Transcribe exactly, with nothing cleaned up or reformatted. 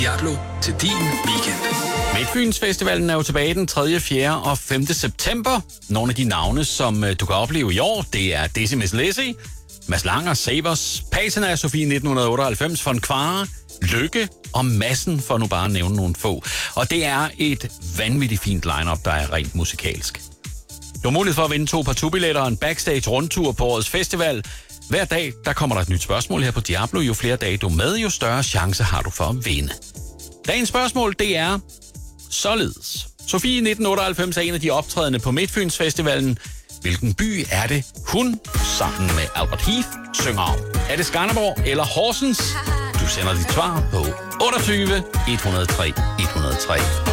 Diablo til din weekend. Midtfyns Festivalen er jo tilbage den tredje, fjerde og femte september. Nogle af de navne, som du kan opleve i år, det er Decimus Lizzy, Mads Langer, Sabers, Patina, Sofie nitten otteoghalvfems, Von Kvara, Lykke og Madsen, for nu bare at nævne nogle få. Og det er et vanvittigt fint line-up, der er rent musikalsk. Du har mulighed for at vinde to partubilletter og en backstage rundtur på årets festival. Hver dag, der kommer der et nyt spørgsmål her på Diablo. Jo flere dage du er med, jo større chance har du for at vinde. Dagens spørgsmål, det er således. Sofie nitten otteoghalvfems er en af de optrædende på Midtfyns Festivalen. Hvilken by er det, hun sammen med Albert Heath synger om? Er det Skanderborg eller Horsens? Du sender dit svar på otteogtyve et hundrede og tre et hundrede og tre.